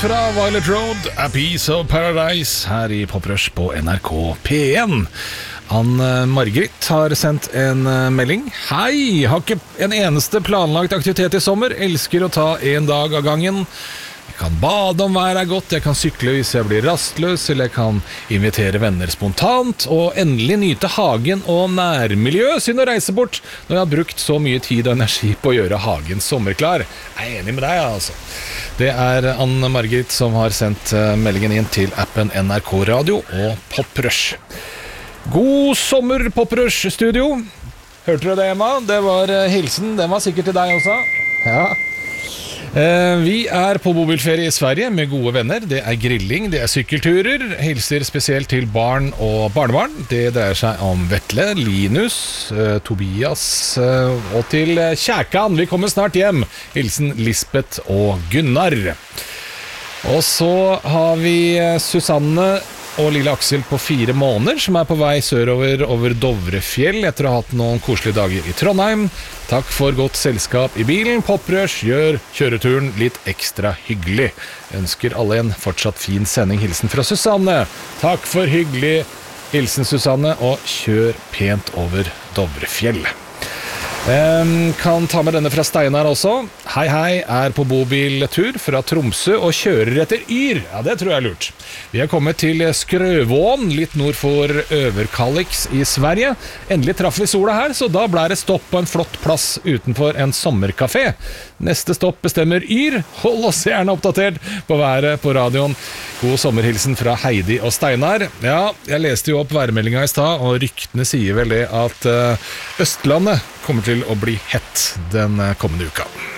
fra Violet Road, A Piece of Paradise, her i Poprush på NRK P1. Ann-Margrit har sendt en melding. Hei, har ikke en eneste planlagt aktivitet i sommer. Elsker å ta en dag av gangen. Jeg kan bade om været godt, jeg kan sykle hvis jeg blir rastløs, eller jeg kan invitere venner spontant, og endelig nyte hagen og nærmiljø, synd å reise bort når jeg har brukt så mye tid og energi på å gjøre hagen sommerklar. Jeg enig med deg, altså. Det Ann-Margrit som har sendt meldingen inn til appen NRK Radio og Poprush. God sommer, Poprush Studio. Hørte du det, Emma? Det var hilsen, den var sikkert til deg også. Ja. Vi på bobilferie i Sverige med gode venner. Det grilling, det sykkelturer. Hilser spesielt til barn og barnebarn. Det dreier seg om Vetle, Linus, Tobias og til Kjærkan. Vi kommer snart hjem. Hilsen Lisbeth og Gunnar. Og så har vi Susanne og lille Aksel på 4 måneder som på vei sørover over Dovrefjell etter å ha hatt noen koselige dager i Trondheim. Takk for godt selskap i bilen. Poprush gjør kjøreturen litt ekstra hyggelig. Ønsker alle en fortsatt fin sending. Hilsen fra Susanne. Takk for hyggelig. Hilsen Susanne, og kjør pent over Dovrefjell. Kan ta med denne fra Steinar også. Hei, på bobiltur fra Tromsø og kjører etter Yr. Ja, det tror jeg lurt. Vi har kommet til Skrøvån, litt nord for Överkalix i Sverige. Endelig traff vi sola her, så da ble det stopp på en flott plass utenfor en sommerkafé. Neste stopp bestemmer Yr. Hold oss gjerne oppdatert på været på radioen. God sommerhilsen fra Heidi og Steinar. Ja, jeg leste jo opp værmeldinga i stad, og ryktene sier vel det at Østlandet kommer til å bli hett den kommende uka.